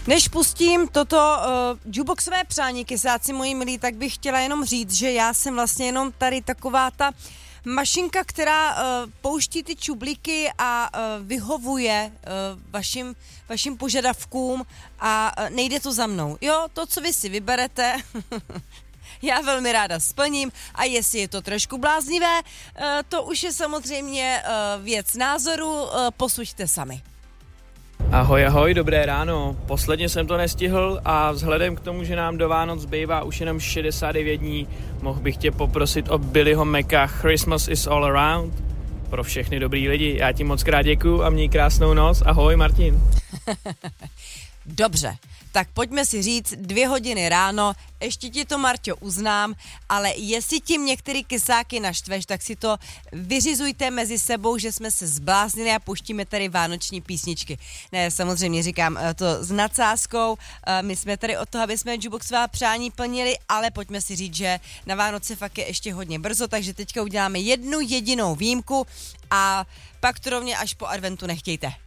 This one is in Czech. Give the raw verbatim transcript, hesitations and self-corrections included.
Než pustím toto uh, jukeboxové přání, kysáci moji milí, tak bych chtěla jenom říct, že já jsem vlastně jenom tady taková ta mašinka, která uh, pouští ty čublíky a uh, vyhovuje uh, vašim, vašim požadavkům a uh, nejde to za mnou. Jo, to, co vy si vyberete, já velmi ráda splním a jestli je to trošku bláznivé, uh, to už je samozřejmě uh, věc názoru, uh, posuďte sami. Ahoj, ahoj, dobré ráno. Posledně jsem to nestihl a vzhledem k tomu, že nám do Vánoc zbývá už jenom šedesát devět dní, mohl bych tě poprosit o Billyho Maca Christmas is all around. Pro všechny dobrý lidi. Já ti moc krát děkuju a měj krásnou noc. Ahoj, Martin. Dobře, tak pojďme si říct dvě hodiny ráno, ještě ti to, Marťo, uznám, ale jestli tím některý kysáky naštveš, tak si to vyřizujte mezi sebou, že jsme se zbláznili a puštíme tady vánoční písničky. Ne, samozřejmě říkám to s nadsázkou, my jsme tady od toho, aby jsme jukeboxová přání plnili, ale pojďme si říct, že na Vánoce fakt je ještě hodně brzo, takže teďka uděláme jednu jedinou výjimku a pak to rovně až po adventu nechtějte.